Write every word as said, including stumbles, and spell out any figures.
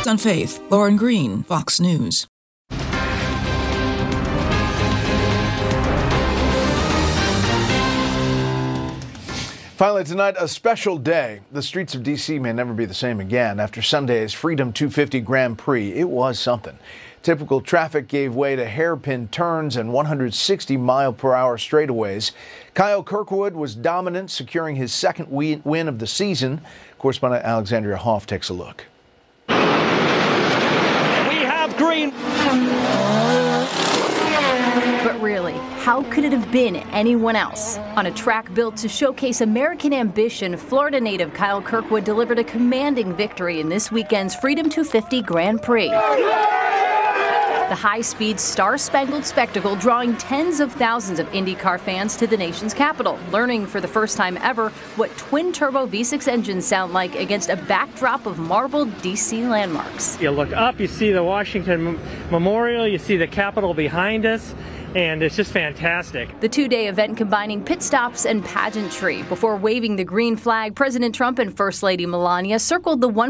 on Faith, Lauren Green, Fox News. Finally tonight, a special day. The streets of D C may never be the same again after Sunday's Freedom two fifty Grand Prix. It was something. Typical traffic gave way to hairpin turns and one hundred sixty mile per hour straightaways. Kyle Kirkwood was dominant, securing his second win of the season. Correspondent Alexandria Hoff takes a look. We have green. But really, how could it have been anyone else? On a track built to showcase American ambition, Florida native Kyle Kirkwood delivered a commanding victory in this weekend's Freedom two fifty Grand Prix. The high-speed, star-spangled spectacle drawing tens of thousands of IndyCar fans to the nation's capital, learning for the first time ever what twin-turbo V six engines sound like against a backdrop of marbled D C landmarks. You look up, you see the Washington Memorial, you see the Capitol behind us, and it's just fantastic. The two-day event combining pit stops and pageantry. Before waving the green flag, President Trump and First Lady Melania circled the one